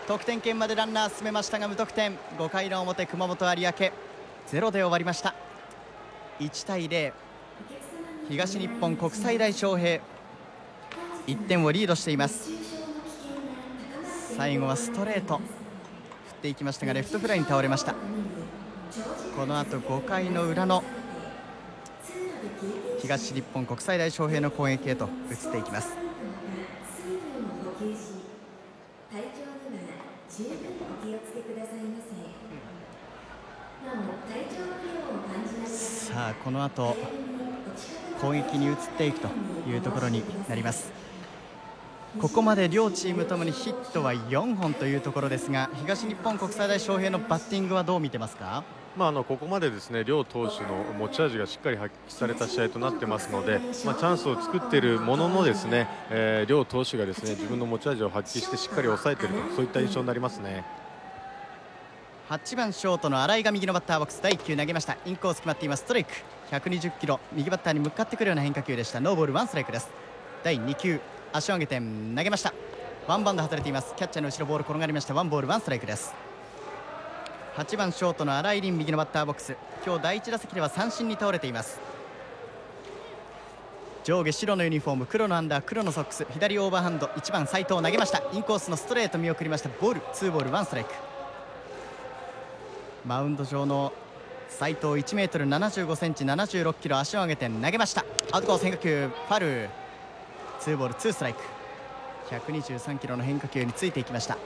得点圏までランナー進めましたが無得点。5回の表熊本有明0で終わりました。1対0、東日本国際大昌平1点をリードしています。最後はストレート振っていきましたがレフトフライに倒れました。この後5回の裏の東日本国際大昌平の攻撃へと移っていきます。さあこの後攻撃に移っていくというところになります。ここまで両チームともにヒットは4本というところですが、東日本国際大昌平のバッティングはどう見てますか？ ここまでですね両投手の持ち味がしっかり発揮された試合となってますので、チャンスを作っているもののですね、両投手がですね自分の持ち味を発揮してしっかり抑えていると、そういった印象になりますね。 8番ショートの新井が右のバッターボックス。第1球投げました。インコース決まっています。ストライク120キロ、右バッターに向かってくるような変化球でした。ノーボール1ストライクです。第2球足を上げて投げました。ワンバウンド外れています。キャッチャーの後ろボール転がりました。ワンボール1ストライクです。8番ショートの新井凛右のバッターボックス。今日第1打席では三振に倒れています。上下白のユニフォーム、黒のアンダー、黒のソックス、左オーバーハンド。1番斉藤投げました。インコースのストレート見送りました。ボール2ボール1ストライク。マウンド上の斉藤 1m75cm 76キロ、足を上げて投げました。アウトコース変化球ファウル、2ボール2ストライク。123キロの変化球についていきました。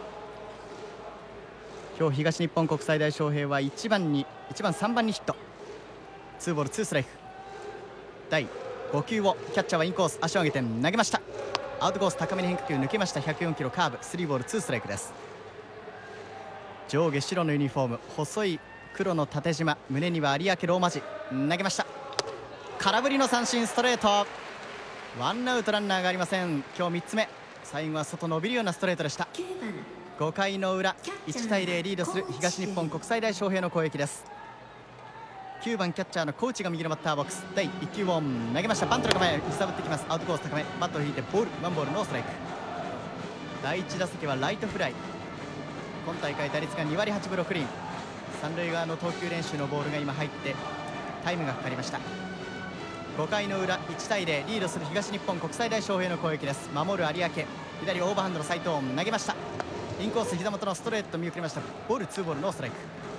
今日東日本国際大昌平は1番3番にヒット。2ボール2ストライク。第5球をキャッチャーはインコース足を上げて投げました。アウトコース高めに変化球抜けました。104キロカーブ、3ボール2ストライクです。上下白のユニフォーム、細い黒の縦縞、胸には有明ローマ字、投げました。空振りの三振、ストレート。ワンアウトランナーがありません。今日3つ目。最後は外伸びるようなストレートでした。5回の裏1対0リードする東日本国際大昌平の攻撃です。9番キャッチャーの小内が右のバッターボックス。第1球を投げました。バントの構え揺さぶってきます。アウトコース高め、バットを引いてボール、ワンボールノーストライク。第1打席はライトフライ。今大会打率が2割8分6厘。三塁側の投球練習のボールが今入ってタイムがかかりました。5回の裏1対0リードする東日本国際大昌平の攻撃です。守る有明、左オーバーハンドの斉藤投げました。インコース膝元のストレート見送りました。ボール2ボールノーストライク。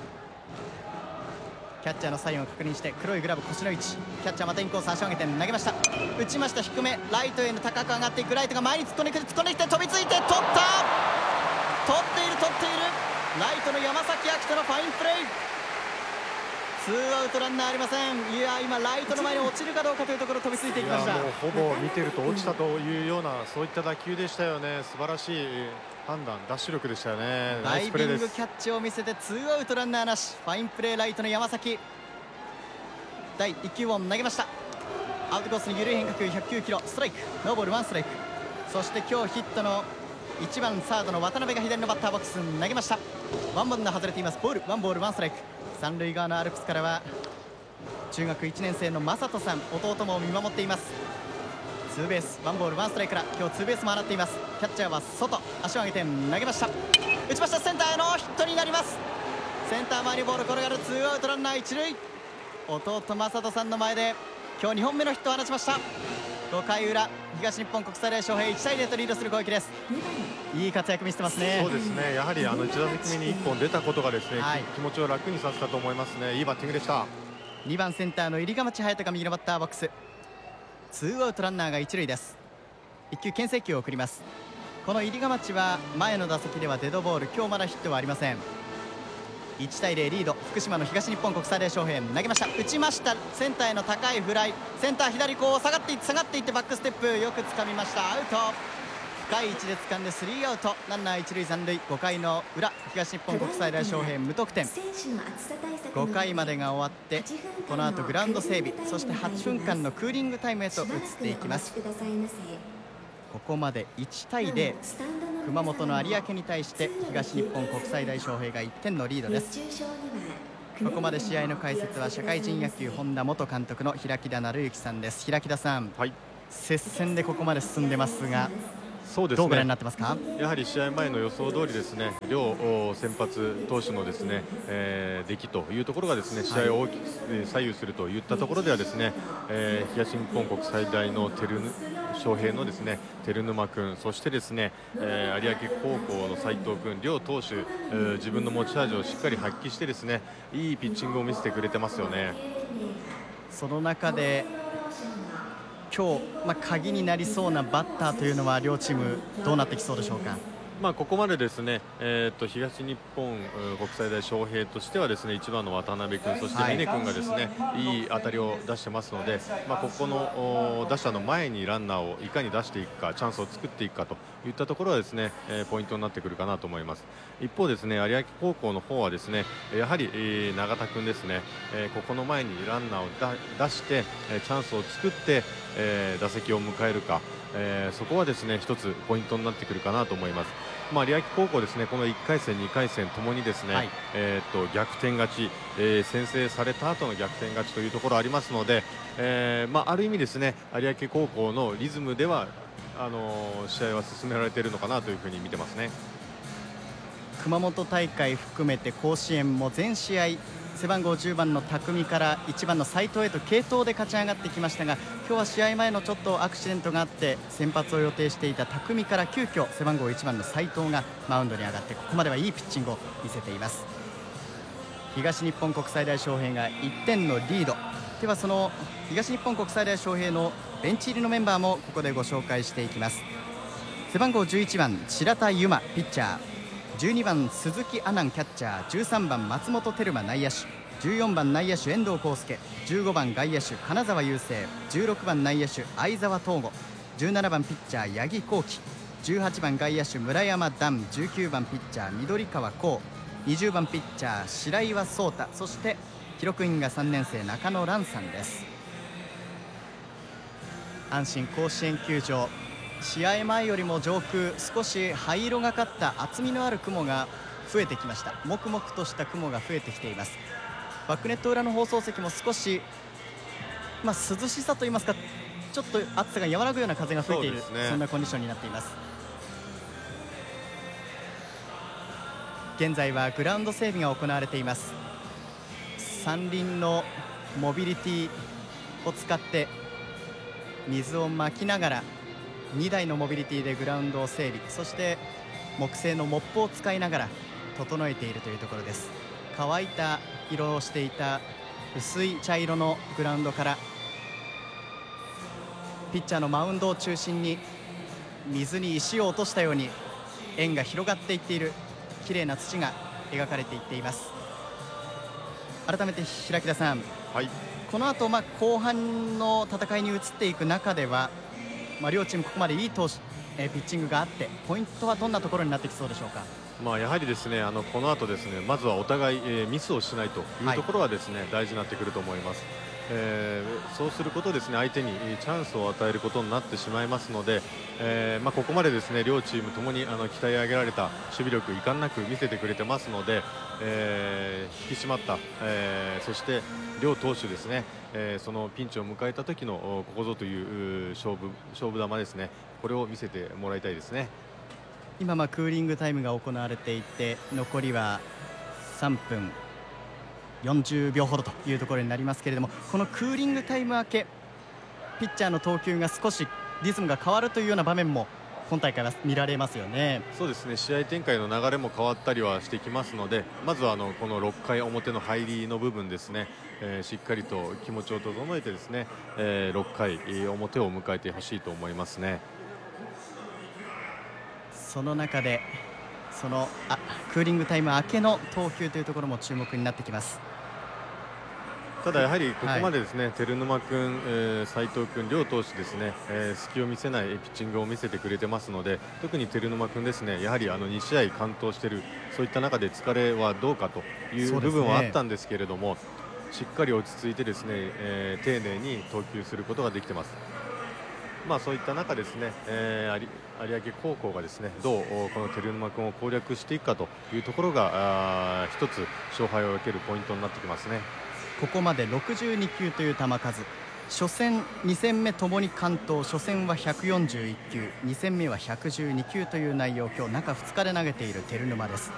キャッチャーのサインを確認して黒いグラブ腰の位置。キャッチャーまたインコース足を上げて投げました。打ちました。低めライトへの高く上がっていく。ライトが前に突っ込んできて飛びついて取った。取っているライトの山崎晃人のファインプレー。ツーアウトランナーありません。いや今ライトの前に落ちるかどうかというところ飛びついていきました。 もうほぼ見てると落ちたというようなそういった打球でしたよね。素晴らしい判断、ダッシュ力でしたよね。 ダイビングキャッチを見せてツーアウトランナーなし。ファインプレーライトの山崎。第1球を投げました。アウトコースに緩い変化球109キロ、ストライク。ノーボール1ストライク。そして今日ヒットの1番サードの渡辺が左のバッターボックスに投げました。ワンバウンド外れています。ボール1ボール1ストライク。三塁側のアルプスからは中学1年生の正人さん、弟も見守っています。ツーベースワンボール1ストライクから今日ツーベースも放っています。キャッチャーは外、足を上げて投げました。打ちました。センターへのヒットになります。センター前にボール転がる。ツーアウトランナー一塁。弟正人さんの前で今日2本目のヒットを放ちました。5回裏東日本国際大昌平1対0とリードする攻撃です。いい活躍見せてますね。 そうですね、やはり1打席目に1本出たことがですね、気持ちを楽にさせたと思いますね。いいバッティングでした。 2番センターの入賀町隼人が右のバッターボックス。ツーアウトランナーが一塁です。1球牽制球を送ります。この入賀町は前の打席ではデッドボール、今日まだヒットはありません。1対0リード福島の東日本国際大昌平、投げました。打ちました。センターへの高いフライ。センター左下がっていってバックステップよく掴みました。アウト。深い位置で掴んで3アウト、ランナー一塁三塁。5回の裏東日本国際大昌平無得点。5回までが終わってこの後グラウンド整備、そして8分間のクーリングタイムへと移っていきます。ここまで1対0、熊本の有明に対して東日本国際大昌平が1点のリードです。ここまで試合の解説は社会人野球本田元監督の平木田成之さんです。平木田さん、接戦でここまで進んでますがそうですね、 どうご覧になってますか？ やはり試合前の予想通りですね、両先発投手のですね、出来というところがですね、試合を大きく左右するといったところではですね、東日本国最大の翔平のですね照沼君、そしてですね、有明高校の斉藤君、両投手、自分の持ち味をしっかり発揮してですね、いいピッチングを見せてくれてますよね。 その中で今日、鍵になりそうなバッターというのは両チームどうなってきそうでしょうか？ ここまでですね、東日本国際大翔平としてはですね、1番の渡辺君、そして峰君がですね、いい当たりを出してますので、ここの打者の前にランナーをいかに出していくか、チャンスを作っていくかといったところはですね、ポイントになってくるかなと思います。一方ですね、有明高校の方はですね、やはり、永田君ですね、ここの前にランナーを出して、チャンスを作って、打席を迎えるか、そこはですね一つポイントになってくるかなと思います。有明高校ですね、この1回戦、2回戦ともにですね、逆転勝ち、先制された後の逆転勝ちというところありますので、ある意味ですね、有明高校のリズムでは試合は進められているのかなというふうに見てますね。 熊本大会含めて甲子園も全試合背番号10番の匠から1番の斉藤へと継投で勝ち上がってきましたが、今日は試合前のちょっとアクシデントがあって先発を予定していた匠から急遽背番号1番の斉藤がマウンドに上がって、ここまではいいピッチングを見せています。東日本国際大翔平が1点のリードでは、その東日本国際大翔平のベンチ入りのメンバーもここでご紹介していきます。背番号11番白田悠馬ピッチャー、12番鈴木阿南キャッチャー、13番松本照馬内野手、14番内野手遠藤康介、15番外野手金沢雄星、16番内野手相澤東吾、17番ピッチャー八木幸喜、18番外野手村山段、19番ピッチャー緑川光、20番ピッチャー白岩颯太、そして記録員が3年生中野蘭さんです。阪神甲子園球場、試合前よりも上空少し灰色がかった厚みのある雲が増えてきました。もくもくとした雲が増えてきています。バックネット裏の放送席も少し、涼しさといいますか、ちょっと暑さが和らぐような風が吹いている そんなコンディションになっています。現在はグラウンド整備が行われています。三輪のモビリティを使って水をまきながら2台のモビリティでグラウンドを整備、そして木製のモップを使いながら整えているというところです。乾いた色をしていた薄い茶色のグラウンドからピッチャーのマウンドを中心に水に石を落としたように円が広がっていっている綺麗な土が描かれていっています。改めて平木田さん、この後後半の戦いに移っていく中では、両チームここまでいいピッチングがあって、ポイントはどんなところになってきそうでしょうか？ やはりですね、この後ですね、まずはお互い、ミスをしないというところはですね、大事になってくると思います。そうすることですね、相手にチャンスを与えることになってしまいますので、ここまでですね両チームともに鍛え上げられた守備力遺憾なく見せてくれてますので、引き締まった、そして両投手ですね、そのピンチを迎えた時のここぞという勝負球ですね、これを見せてもらいたいですね。 今クーリングタイムが行われていて、残りは3分40秒ほどというところになりますけれども、このクーリングタイム明けピッチャーの投球が少しリズムが変わるというような場面も今大会は見られますよね。 そうですね、試合展開の流れも変わったりはしてきますので、まずはこの6回表の入りの部分ですね、しっかりと気持ちを整えてですね、6回表を迎えてほしいと思いますね。 その中でそのクーリングタイム明けの投球というところも注目になってきます。 ただやはりここまでですね、照沼君、斉藤君両投手ですね、隙を見せないピッチングを見せてくれてますので、特に照沼君ですね、やはり2試合完投している、そういった中で疲れはどうかという部分はあったんですけれども、しっかり落ち着いてですね、丁寧に投球することができてます。そういった中ですね、有明高校がですねどうこの照沼君を攻略していくかというところが一つ勝敗を分けるポイントになってきますね。 ここまで62球という球数、 初戦2戦目ともに完投、初戦は141球、2戦目は112球という内容、今日中2日で投げている照沼です。